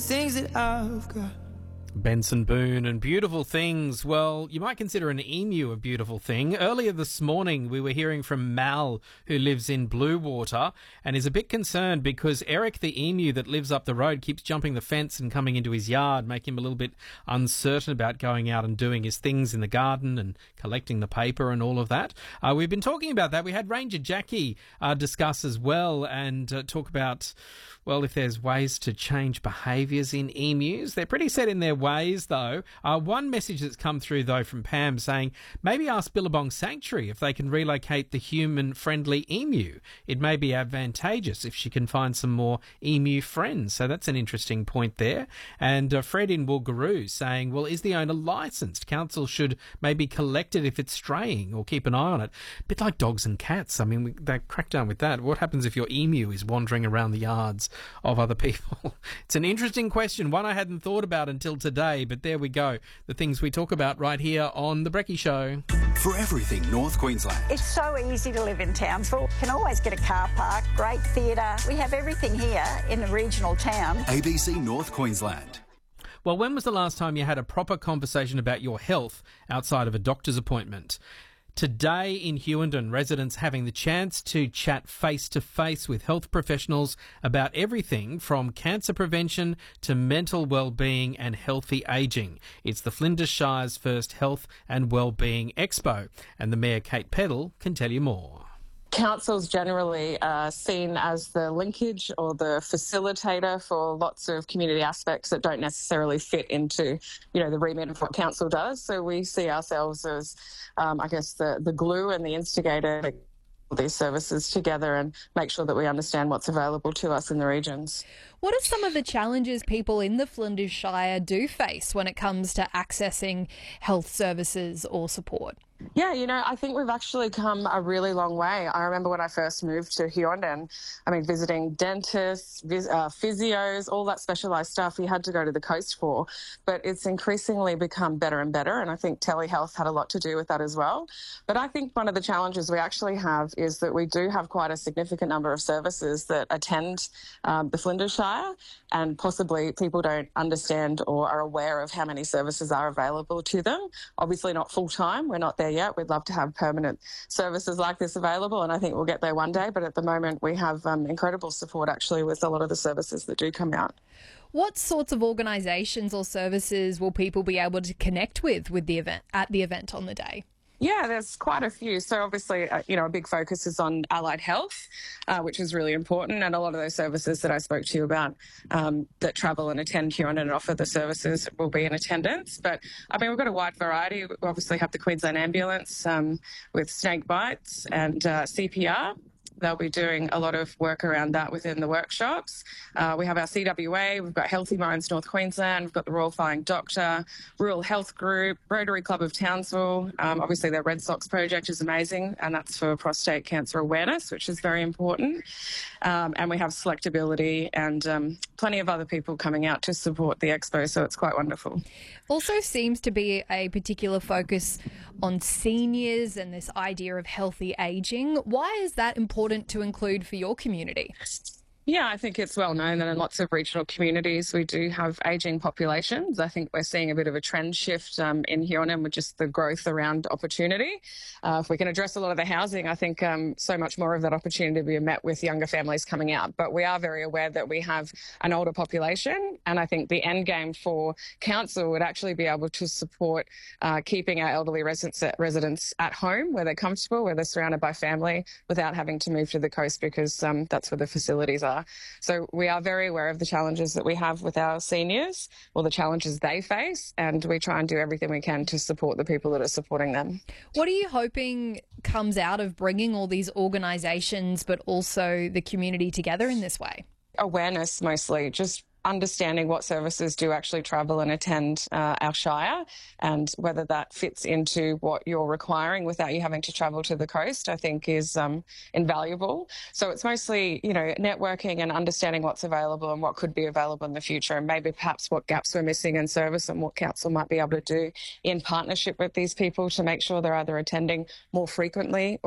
things that I've got. Benson Boone and Beautiful Things. Well, you might consider an emu a beautiful thing. Earlier this morning, we were hearing from Mal, who lives in Bluewater, and is a bit concerned because Eric, the emu that lives up the road, keeps jumping the fence and coming into his yard, making him a little bit uncertain about going out and doing his things in the garden and collecting the paper and all of that. We've been talking about that. We had Ranger Jackie discuss as well and talk about, well, if there's ways to change behaviours in emus. They're pretty set in their ways, though. One message that's come through, though, from Pam saying, maybe ask Billabong Sanctuary if they can relocate the human-friendly emu. It may be advantageous if she can find some more emu friends. So that's an interesting point there. And Fred in Woolgaroo saying, well, is the owner licensed? Council should maybe collect it if it's straying or keep an eye on it. A bit like dogs and cats. I mean, they crack down with that. What happens if your emu is wandering around the yards of other people? It's an interesting question, one I hadn't thought about until today, but there we go. The things we talk about right here on The Brekkie Show. For everything North Queensland. It's so easy to live in Townsville. Can always get a car park, great theatre. We have everything here in a regional town. ABC North Queensland. Well, when was the last time you had a proper conversation about your health outside of a doctor's appointment? Today in Hughenden, residents having the chance to chat face-to-face with health professionals about everything from cancer prevention to mental well-being and healthy ageing. It's the Flinders Shire's first Health and Wellbeing Expo, and the Mayor, Kate Peddle, can tell you more. Council's generally seen as the linkage or the facilitator for lots of community aspects that don't necessarily fit into, the remit of what council does. So we see ourselves as, the glue and the instigator to put these services together and make sure that we understand what's available to us in the regions. What are some of the challenges people in the Flinders Shire do face when it comes to accessing health services or support? Yeah, I think we've actually come a really long way. I remember when I first moved to Hughenden, visiting dentists, physios, all that specialised stuff we had to go to the coast for. But it's increasingly become better and better, and I think telehealth had a lot to do with that as well. But I think one of the challenges we actually have is that we do have quite a significant number of services that attend the Flinders Shire, and possibly people don't understand or are aware of how many services are available to them. Obviously not full-time, we're not there yet. We'd love to have permanent services like this available, and I think we'll get there one day. But at the moment, we have incredible support actually with a lot of the services that do come out. What sorts of organisations or services will people be able to connect with the event at the event on the day? Yeah, there's quite a few. So obviously, a big focus is on allied health, which is really important. And a lot of those services that I spoke to you about that travel and attend Hughenden and offer the services will be in attendance. But, we've got a wide variety. We obviously have the Queensland Ambulance with snake bites and CPR. They'll be doing a lot of work around that within the workshops. We have our CWA, we've got Healthy Minds North Queensland, we've got the Royal Flying Doctor, Rural Health Group, Rotary Club of Townsville. Obviously, their Red Sox project is amazing, and that's for prostate cancer awareness, which is very important. And we have Selectability and plenty of other people coming out to support the expo, so it's quite wonderful. Also seems to be a particular focus on seniors and this idea of healthy ageing. Why is that important to include for your community? Yeah, I think it's well known that in lots of regional communities we do have ageing populations. I think we're seeing a bit of a trend shift in Hughenden with just the growth around opportunity. If we can address a lot of the housing, I think so much more of that opportunity will be met with younger families coming out. But we are very aware that we have an older population, and I think the end game for council would actually be able to support keeping our elderly residents at home where they're comfortable, where they're surrounded by family, without having to move to the coast because that's where the facilities are. So we are very aware of the challenges that we have with our seniors, or the challenges they face, and we try and do everything we can to support the people that are supporting them. What are you hoping comes out of bringing all these organisations but also the community together in this way? Awareness mostly, just understanding what services do actually travel and attend our shire, and whether that fits into what you're requiring without you having to travel to the coast, I think is invaluable. So it's mostly, networking and understanding what's available and what could be available in the future, and maybe perhaps what gaps we're missing in service and what council might be able to do in partnership with these people to make sure they're either attending more frequently